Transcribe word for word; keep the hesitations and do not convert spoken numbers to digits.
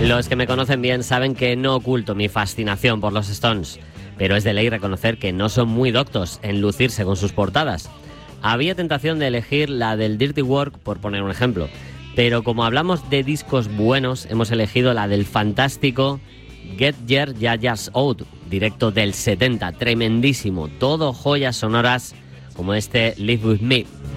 Los que me conocen bien saben que no oculto mi fascinación por los Stones, pero es de ley reconocer que no son muy doctos en lucirse con sus portadas. Había tentación de elegir la del Dirty Work, por poner un ejemplo, pero como hablamos de discos buenos, hemos elegido la del fantástico Get Your Yayas Out, directo del setenta, tremendísimo, todo joyas sonoras como este Live With Me.